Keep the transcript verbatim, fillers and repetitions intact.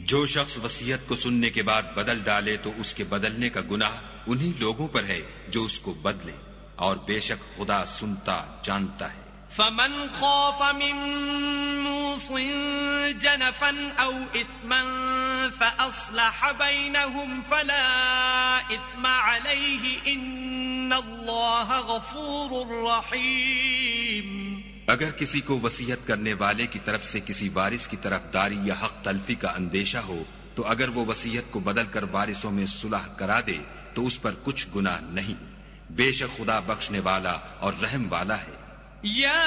जो शख्स वसीयत को सुनने के बाद बदल डाले तो उसके बदलने का गुनाह उन्हीं लोगों पर है जो उसको बदले, और बेशक खुदा सुनता जानता है। फमन खौफ मिन मूसिन जनफन औ इथमन फअस्लह बैनहुम फला इथ्म अलैहि इन्नल्लाह गफूरुर रहीम। अगर किसी को वसीयत करने वाले की तरफ से किसी वारिस की तरफदारी या हक तलफी का अंदेशा हो तो अगर वो वसीयत को बदल कर वारिसों में सुलह करा दे तो उस पर कुछ गुनाह नहीं, बेशक खुदा बख्शने वाला और रहम वाला है। या